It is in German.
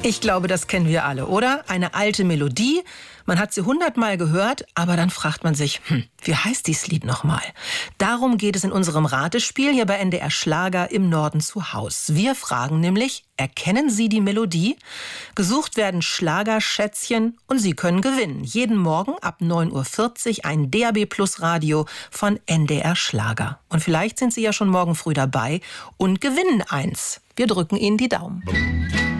Ich glaube, das kennen wir alle, oder? Eine alte Melodie, man hat sie 100-mal gehört, aber dann fragt man sich, wie heißt dieses Lied nochmal? Darum geht es in unserem Ratespiel hier bei NDR Schlager im Norden zu Haus. Wir fragen nämlich, erkennen Sie die Melodie? Gesucht werden Schlagerschätzchen und Sie können gewinnen. Jeden Morgen ab 9:40 Uhr ein DAB+ Radio von NDR Schlager. Und vielleicht sind Sie ja schon morgen früh dabei und gewinnen eins. Wir drücken Ihnen die Daumen.